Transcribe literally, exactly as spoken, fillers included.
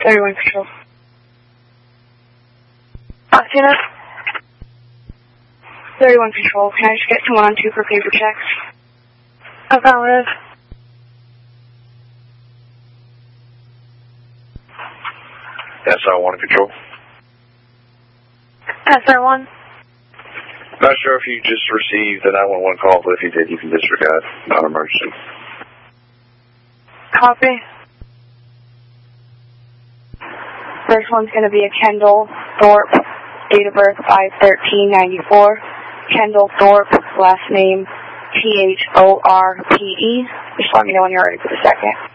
thirty-one Control. Octina? thirty-one Control. Can I just get someone on two for paper checks? Affirmative. S R one Control. S R one. Not sure if you just received the nine one one call, but if you did, you can disregard. Non-emergency. Copy. First one's going to be a Kendall Thorpe, date of birth five thirteen ninety-four. Kendall Thorpe, last name T H O R P E. Just let me know when you're ready for the second.